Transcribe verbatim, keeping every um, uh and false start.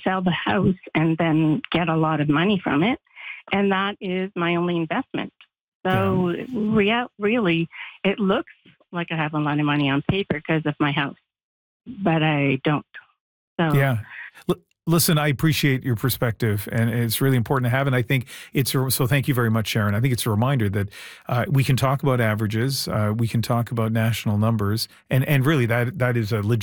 sell the house and then get a lot of money from it. And that is my only investment. So Yeah. rea- really, it looks like I have a lot of money on paper because of my house, but I don't. So Yeah. L- Listen, I appreciate your perspective, and it's really important to have. And I think it's a, so. Thank you very much, Sharon. I think it's a reminder that uh, we can talk about averages, uh, we can talk about national numbers, and and really that that is a legit.